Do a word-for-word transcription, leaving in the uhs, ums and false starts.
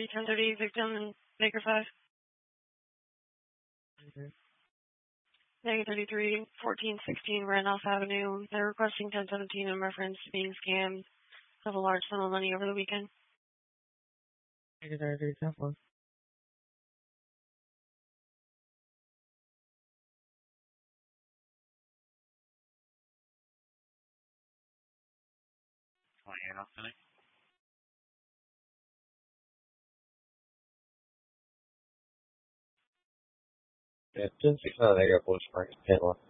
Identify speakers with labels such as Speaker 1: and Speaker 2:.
Speaker 1: ten thirty victim in Baker five.
Speaker 2: Okay.
Speaker 1: Negative thirty-three, fourteen sixteen Randolph Avenue. They're requesting ten seventeen in reference to being scammed of a large sum of money over the weekend.
Speaker 2: Negative thirty-three, ten four. Yeah, ten six nine, they got Bush Springs, ten one.